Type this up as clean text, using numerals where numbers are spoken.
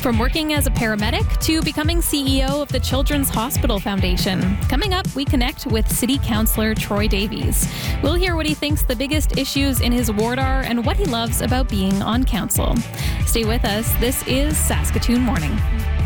From working as a paramedic to becoming CEO of the Children's Hospital Foundation. Coming up, we connect with City Councillor Troy Davies. We'll hear what he thinks the biggest issues in his ward are and what he loves about being on council. Stay with us. This is Saskatoon Morning.